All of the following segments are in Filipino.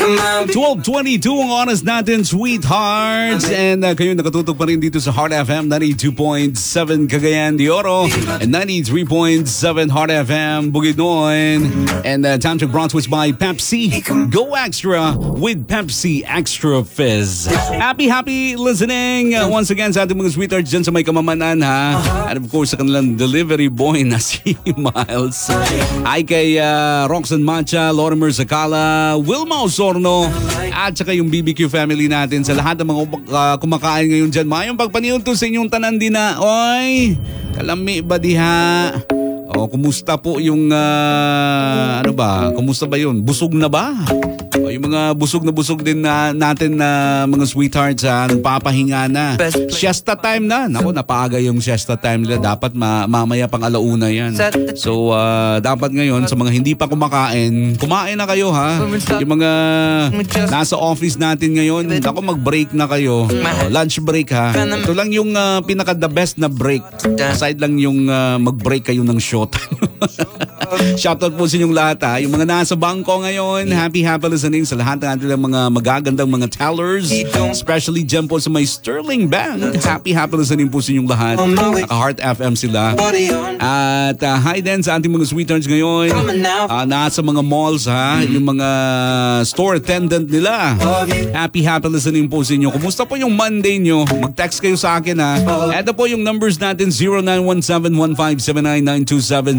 12:22 ang oras natin, sweethearts. And kayo nakatutok pa rin dito sa Heart FM 92.7 Cagayan de Oro and 93.7 Heart FM Bukidnon. And time to brought to us by Pepsi. Go extra with Pepsi Extra Fizz. Happy listening once again sa ating mga sweethearts dyan sa may kamamanan, ha. And of course sa kanilang delivery boy na si Miles. Ay kay Roxanne Macha, Lorimer Sakala, Wilma Osorno, at saka yung BBQ family natin, sa lahat ng mga kumakain ngayon dyan. Mayong pagpaniunto sa inyong tanan din na. Oy, kalami ba diha? O, kumusta po yung, kumusta ba yun? Busog na ba? O, yung mga busog din natin na mga sweethearts, nagpapahinga na. Siesta time na. Naku, napaaga yung siesta time nila. Dapat mamaya pang alauna yan. So, dapat ngayon, sa mga hindi pa kumakain, kumain na kayo, ha? Yung mga nasa office natin ngayon, naku, mag-break na kayo. Lunch break, ha? Ito lang yung pinaka-the best na break. Aside lang yung mag-break kayo ng shot. Shoutout po sa inyong lahat, ha. Yung mga nasa bangko ngayon, happy listening sa lahat ng ating mga magagandang mga tellers, especially dyan po sa may Sterling Bank. Happy listening po sa inyong lahat. Naka-Heart FM sila. At hi din sa ating mga sweethearts ngayon, nasa mga malls, ha, yung mga store attendant nila. Happy listening po sa inyo. Kumusta po yung Monday nyo? Mag-text kayo sa akin, ha. Ito po yung numbers natin, 0917-157-9927,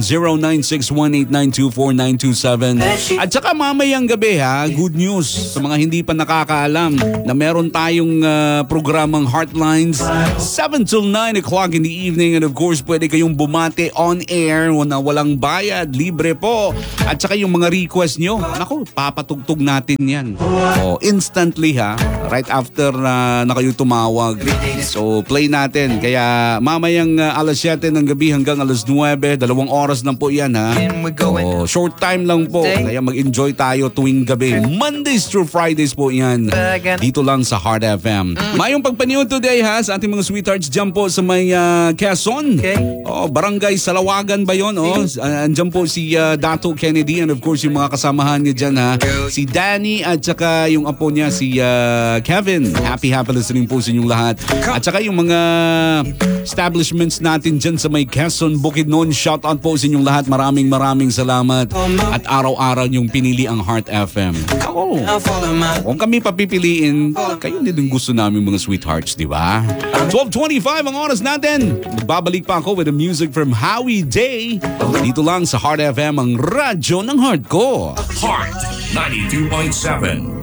0961-892-4927. At saka mamayang gabi, ha, good news sa mga hindi pa nakakaalam na meron tayong programang Heartlines 7 till 9 o'clock in the evening. And of course, pwede kayong bumate on air na walang bayad, libre po. At saka yung mga request nyo, naku, papatugtog natin yan. Instantly, ha, right after na kayo tumawag. So play natin. Kaya mamayang alas 7 ng gabi hanggang alas 9, 2 oras lang po yan, ha. Short time lang po. Kaya mag-enjoy tayo tuwing gabi. Mondays through Fridays po yan. Dito lang sa Heart FM. Mayong pagpaniw today, ha, sa ating mga sweethearts dyan po sa may Quezon. Barangay Salawagan ba yun? Andyan po si Dato Kennedy and of course yung mga kasamahan niya dyan, ha. Si Danny at saka yung apo niya si Kevin. Happy listening po sa inyong lahat. At saka yung mga establishments natin dyan sa may Quezon, Bukidnon. Shout out po sa inyong lahat. Maraming salamat. At araw-araw yung pinili ang Heart FM. Kung kami papipiliin, kayo din gusto namin mga sweethearts, di ba? 12:25 ang oras natin. Magbabalik pa ako with the music from Howie Day. Dito lang sa Heart FM, ang radyo ng heart ko. Heart 92.7.